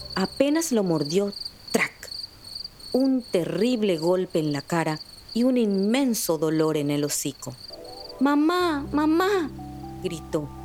Apenas lo mordió, ¡trac! Un terrible golpe en la cara y un inmenso dolor en el hocico. ¡Mamá! ¡Mamá!, gritó.